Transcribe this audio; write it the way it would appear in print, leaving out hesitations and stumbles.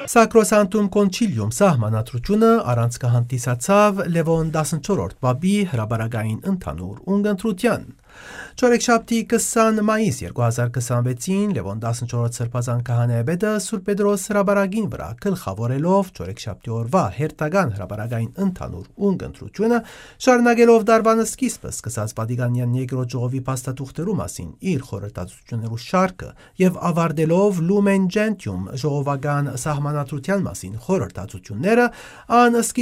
Սակրոսանտում կոնչիլիում սահմանադրությունը առանցքահանդիսացավ Լևոն 14-րդ բաբի հրաբարագային ընդհանուր ունգընտրության։ Չորեքշաբթի 20 մայիս 2026-ին Լևոն 14 սրբազան քահանայապետը Սուրբ Պետրոս հրաբարագին վրա գլխավորելով չորեքշաբթի օրվա հերթական հրաբարագային ընդհանուր ունգընտրությունը, շարունակելով դարվան սկիզբը սկսած Վատիկանյան երկրորդ ժողովի փաստաթուղթերու մասին իր խորհրդածություններու շարքը եւ ավարտելով Lumen Gentium ժողովական սահմանադրության մասին խորհրդածությունները, ան